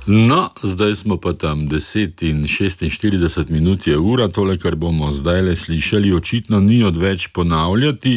No, zdaj smo pa tam 10:46 je ura, tole, kar bomo zdajle slišali, očitno ni odveč ponavljati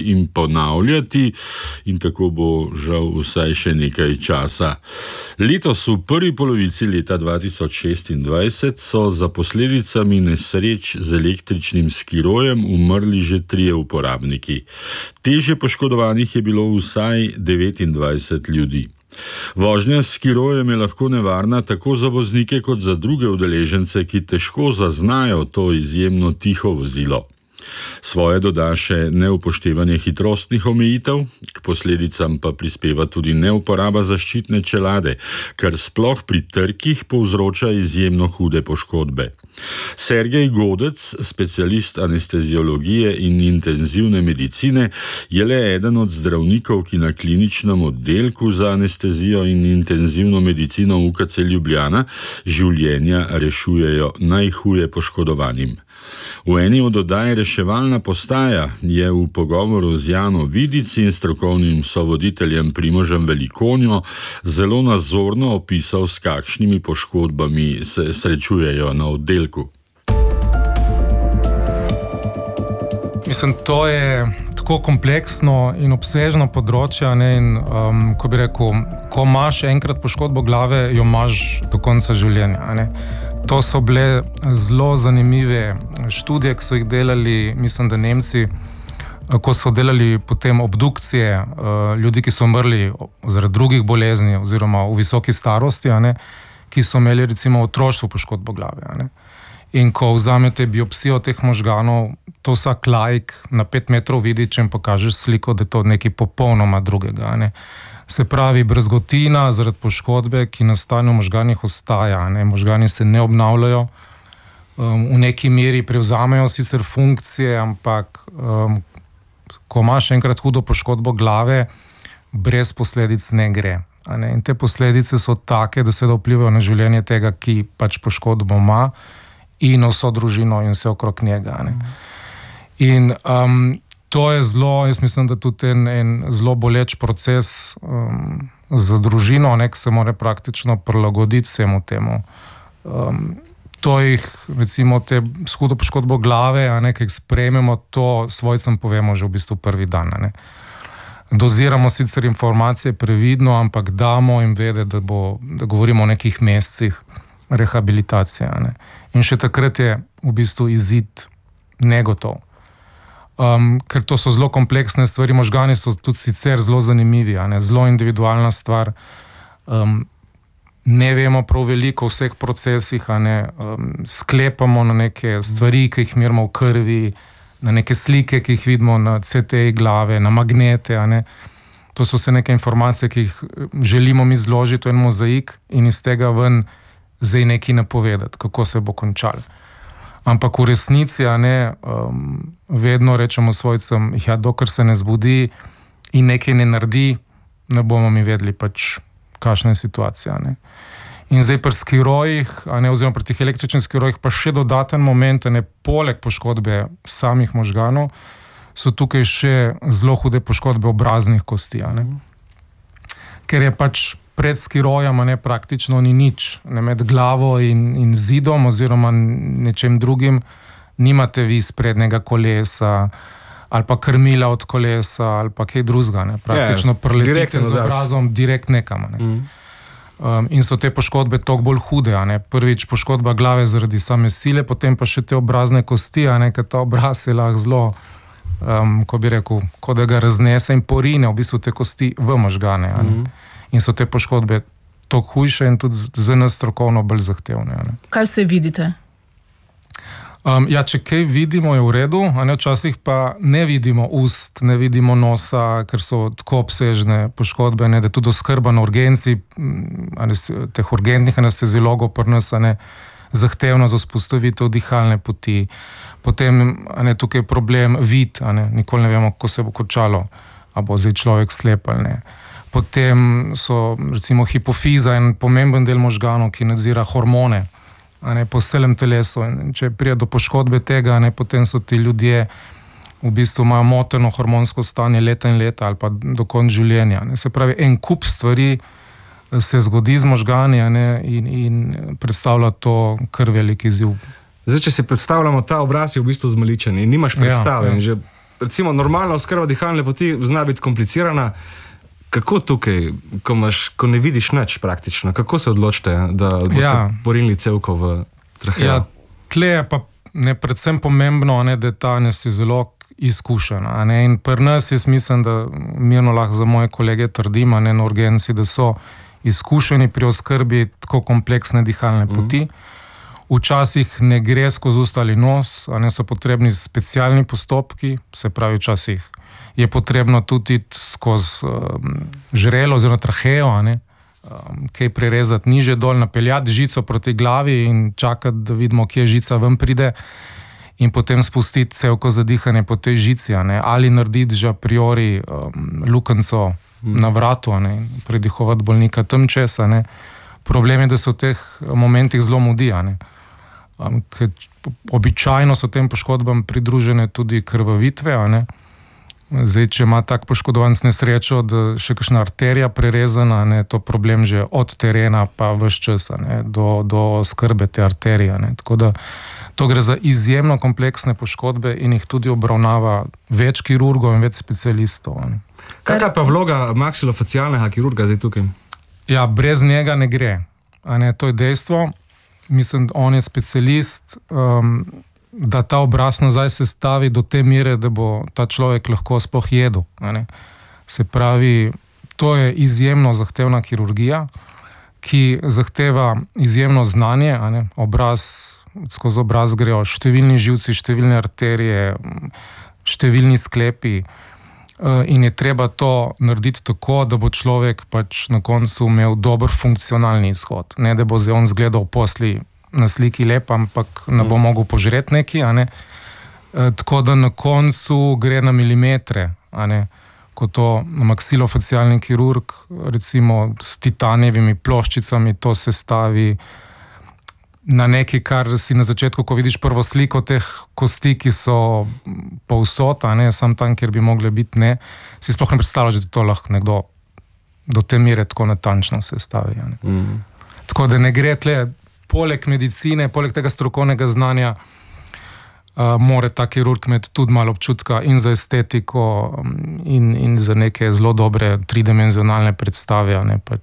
in tako bo žal vsaj še nekaj časa. Letos v prvi polovici leta 2026 so za posledicami nesreč z električnim skirojem umrli že 3 uporabniki. Težje poškodovanih je bilo vsaj 29 ljudi. Vožnja s skirojem je lahko nevarna tako za voznike kot za druge udeležence, ki težko zaznajo to izjemno tiho vozilo. Svoje doda še neupoštevanje hitrostnih omejitev, k posledicam pa prispeva tudi neuporaba zaščitne čelade, kar sploh pri trkih povzroča izjemno hude poškodbe. Sergej Godec, specialist anesteziologije in intenzivne medicine, je le eden od zdravnikov, ki na kliničnem oddelku za anestezijo in intenzivno medicino UKC Ljubljana življenja rešujejo najhuje poškodovanim. V eni od oddaj Reševalna postaja je v pogovoru z Jano Vidic in strokovnim sovoditeljem Primožem Velikonjo zelo nazorno opisal, s kakšnimi poškodbami se srečujejo na oddelku. Mislim, to je tako kompleksno in obsežno področje, ne, in ko bi rekel, ko imaš enkrat poškodbo glave, jo imaš do konca življenja, ne. To so bile zelo zanimive študije, ki so jih delali, mislim, da Nemci, ko so delali potem obdukcije ljudi, ki so umrli zaradi drugih bolezni oziroma v visoki starosti, ne, ki so imeli recimo v otroštvu poškodbo glave. Ne. In ko vzamete biopsijo teh možganov, to vsak laik na 5 metrov vidi, če jim pokažeš sliko, da je to nekaj popolnoma drugega. Ne. Se pravi, brazgotina zaradi poškodbe, ki nastane v možganih, ostaja. Ne. Možgani se ne obnavljajo, v neki meri prevzamejo sicer funkcije, ampak ko imaš enkrat hudo poškodbo glave, brez posledic ne gre. Ne. In te posledice so take, da seveda vplivajo na življenje tega, ki pač poškodbo ima, in vso družino in vse okrog njega. Ne. In to je zelo, jaz mislim, da tudi en zelo boleč proces za družino, ki se mora praktično prilagoditi vsemu temu. To jih, recimo, te s hudo poškodbo glave, ki jih sprejmemo, to svojcem povemo že v bistvu prvi dan. Ne. Doziramo sicer informacije previdno, ampak damo jim vedeti, da govorimo o nekih mesecih rehabilitacije. Ne. In še takrat je v bistvu izid negotov. Ker to so zelo kompleksne stvari, možgani so tudi sicer zelo zanimivi, zelo individualna stvar. Ne vemo prav veliko o vseh procesih, sklepamo na neke stvari, ki jih merimo v krvi, na neke slike, ki jih vidimo na CT glave, na magnete. To so vse neke informacije, ki jih želimo mi zložiti v en mozaik in iz tega ven zdaj nekaj napovedati, kako se bo končalo. Ampak v resnici, vedno rečemo svojcem, dokler se ne zbudi in nekaj ne naredi, ne bomo mi vedeli pač, kakšna je situacija. In zdaj pri skirojih, oziroma pri teh električnih skirojih, pa še dodaten moment, poleg poškodbe samih možganov, so tukaj še zelo hude poškodbe obraznih kosti. Ker je pač pred skirojem praktično ni nič. Med glavo in zidom oziroma nečem drugim nimate vi sprednjega kolesa ali pa krmila od kolesa ali pa kaj drugega. Praktično preletite z obrazom direkt nekam. In so te poškodbe toliko bolj hude. Prvič poškodba glave zaradi same sile, potem pa še te obrazne kosti, ker ta obraz je lahko zelo, ko bi rekel, ko da ga raznese in porine v bistvu te kosti v možgane. In so te poškodbe toliko hujše in tudi za nas strokovno bolj zahtevne. Kaj vse vidite? Če kaj vidimo, je v redu, včasih pa ne vidimo ust, ne vidimo nosa, ker so tako obsežne poškodbe, da je tudi oskrba na urgenci, teh urgentnih anesteziologov pri nas zahtevno za vzpostavitev dihalne poti. Potem tukaj je problem vid, nikoli ne vemo, kako se bo končalo, a bo zdaj človek slep ali ne. Potem so recimo hipofiza, en pomemben del možganov, ki nadzira hormone po celem telesu. In če pride do poškodbe tega, potem so ti ljudje v bistvu imajo moteno hormonsko stanje leta in leta ali pa do konca življenja. Se pravi, en kup stvari se zgodi z možgani, in predstavlja to kar velik izziv. Zdaj, če si predstavljamo, ta obraz je v bistvu zmaličen in nimaš predstave. In že, recimo, normalna oskrba dihalne poti zna biti komplicirana. Kako tukaj, ko ne vidiš nič praktično, kako se odločite, da boste porinili cevko v trahejo? Ja, tle je pa predvsem pomembno, da je ta anesteziolog izkušen. In pri nas jaz mislim, da mirno lahko za moje kolege trdim, na urgenci, da so izkušeni pri oskrbi tako kompleksne dihalne poti. Včasih ne gre skozi usta ali nos, so potrebni specialni postopki, se pravi včasih je potrebno tudi skozi žrelo oziroma trahejo, kaj prerezati niže dol, napeljati žico proti glavi in čakati, da vidimo, kje žica ven pride in potem spustiti cevko za dihanje po tej žici, ali narediti že a priori lukenco na vratu, predihovati bolnika tam čez. Problem je, da se v teh momentih zelo mudi, ker običajno so tem poškodbam pridružene tudi krvavitve, Zdaj, če ima tak poškodovanec nesrečo, da še kakšna arterija prerezana, to problem že od terena pa ves čas, do skrbe te arterije. Tako da to gre za izjemno kompleksne poškodbe in jih tudi obravnava več kirurgov in več specialistov. Kakva pa vloga maksilofacialnega kirurga zdaj tukaj? Ja, brez njega ne gre. To je dejstvo. Mislim, on je specialist, da ta obraz nazaj sestavi do te mere, da bo ta človek lahko sploh jedel. Se pravi, to je izjemno zahtevna kirurgija, ki zahteva izjemno znanje. Skozi obraz grejo številni živci, številne arterije, številni sklepi in je treba to narediti tako, da bo človek pač na koncu imel dober funkcionalni izhod. Ne, da bo zdaj on zgledal posli na sliki lep, ampak ne bo mogel požreti neki, tako da na koncu gre na milimetre, ko to maksilofacialni kirurg recimo s titanijevimi ploščicami to sestavi na nekaj, kar si na začetku, ko vidiš prvo sliko teh kosti, ki so povsod, sam tam, kjer bi mogle biti, si sploh ne predstavljaš, da to lahko nekdo do te mere tako natančno sestavi. Tako da ne gre tle. Poleg medicine, poleg tega strokovnega znanja, mora ta kirurg imeti tudi malo občutka in za estetiko in za neke zelo dobre tridimenzionalne predstave.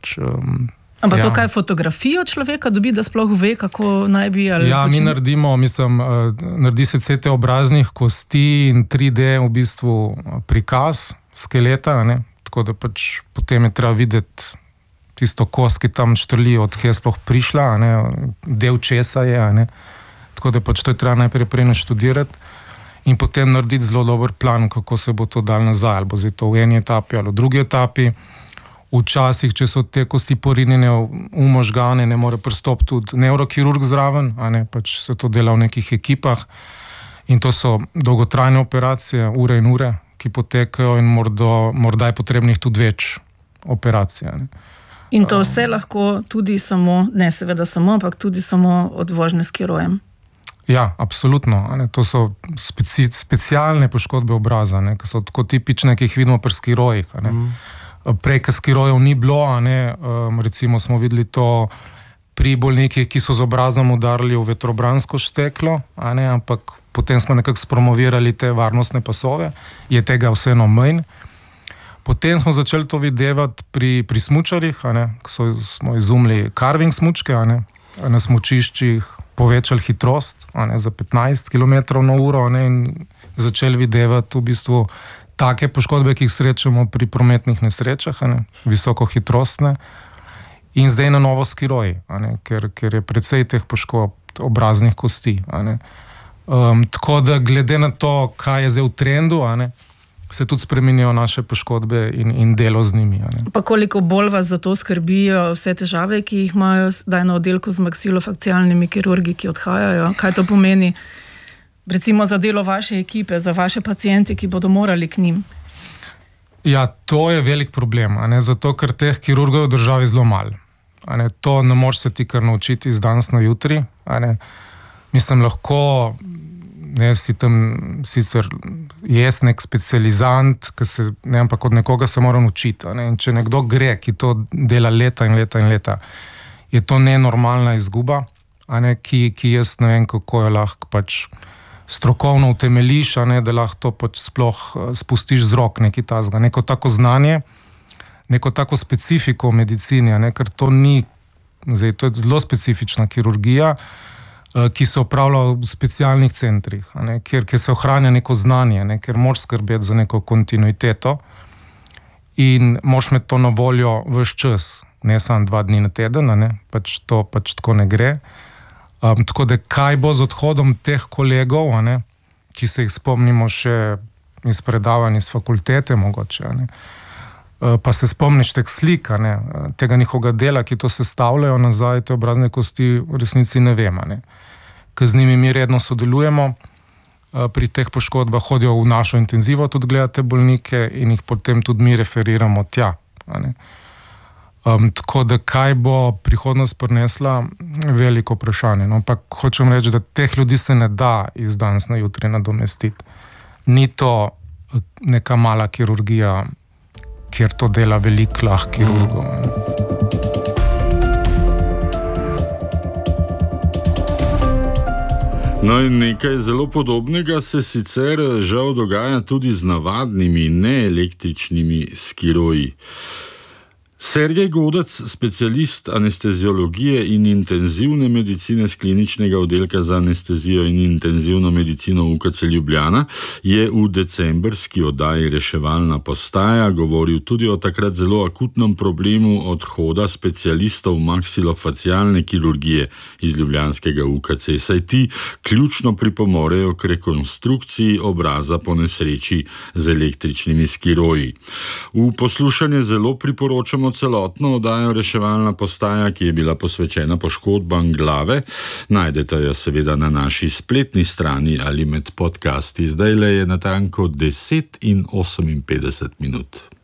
Ampak to kaj fotografijo človeka dobi, da sploh ve, kako naj bi? Mi naredimo, naredi se CT obraznih kosti in 3D v bistvu prikaz skeleta, tako da pač potem je treba videti tisto kost, ki tam štrli, odkje je sploh prišla, del česa je. Tako da pač to je treba najprej prej naštudirati in potem narediti zelo dober plan, kako se bo to dal nazaj, ali bo zdaj to v eni etapi ali v drugi etapi. Včasih, če so te kosti porinjene v možgane, ne more pristopiti tudi neurokirurg zraven, pač se to dela v nekih ekipah in to so dolgotrajne operacije, ure in ure, ki potekajo in morda je potrebnih tudi več operacij. In to vse lahko tudi samo, ne seveda samo, ampak tudi samo od vožnje s kirojem. Ja, absolutno. To so specialne poškodbe obraza, ki so tako tipične, ki jih vidimo pri skirojih. Prej, ko skirojev ni bilo, recimo smo videli to pri bolnikih, ki so z obrazom udarili v vetrobransko šteklo, ampak potem smo nekako spromovirali te varnostne pasove, je tega vseeno manj. Potem smo začeli to videvati pri smučarjih, ko smo izumili carving smučke, na smučiščih povečali hitrost za 15 km/h in začeli videvati v bistvu take poškodbe, ki jih srečamo pri prometnih nesrečah, visokohitrostne in zdaj na novo skiroji, ker je precej teh poškodb obraznih kosti. Tako da glede na to, kaj je zdaj v trendu, se tudi spremenijo naše poškodbe in delo z njimi. Pa koliko bolj vas za to skrbijo vse težave, ki jih imajo zdaj na oddelku z maksilofacialnimi kirurgi, ki odhajajo? Kaj to pomeni recimo za delo vaše ekipe, za vaše paciente, ki bodo morali k njim? Ja, to je velik problem, zato ker teh kirurgov v državi zelo malo. To ne moreš se ti kar naučiti iz danes na jutri. Mislim, lahko si tam sicer jaz nek specializant, ampak od nekoga se moram učiti. Ne? In če nekdo gre, ki to dela leta in leta in leta, je to nenormalna izguba, ki jaz ne vem, kako jo lahko pač strokovno utemeliš, da lahko to pač sploh spustiš z rok nekaj tazga. Neko tako znanje, neko tako specifiko v medicini, ker to ni, to je zelo specifična kirurgija, ki se opravlja v specialnih centrih, kjer se ohranja neko znanje, kjer moraš skrbeti za neko kontinuiteto in moraš imeti to na voljo ves čas, ne samo 2 dni na teden, pač to pač tako ne gre. Tako da kaj bo z odhodom teh kolegov, ki se jih spomnimo še iz predavanj iz fakultete mogoče, pa se spomniš teh slik, tega njihovega dela, ki to sestavljajo nazaj, te obrazne kosti v resnici ne vem, ker z njimi mi redno sodelujemo, pri teh poškodbah hodijo v našo intenzivo tudi gledate bolnike in jih potem tudi mi referiramo tja. Tako da kaj bo prihodnost prinesla, veliko vprašanje. Ampak hočem reči, da teh ljudi se ne da iz danes na jutri nadomestiti. Ni to neka mala kirurgija, kjer to dela veliko lahko kirurgov. No in nekaj zelo podobnega se sicer žal dogaja tudi z navadnimi, neelektričnimi skiroji. Sergej Godec, specialist anesteziologije in intenzivne medicine z kliničnega oddelka za anestezijo in intenzivno medicino UKC Ljubljana, je v decembrski oddaji Reševalna postaja govoril tudi o takrat zelo akutnem problemu odhoda specialistov maksilofacialne kirurgije iz ljubljanskega UKC, saj ti ključno pripomorejo k rekonstrukciji obraza po nesreči z električnimi skiroji. V poslušanje zelo priporočamo celotno oddajo Reševalna postaja, ki je bila posvečena poškodbam glave. Najdete jo seveda na naši spletni strani ali med podcasti. Zdajle je natanko 10:58.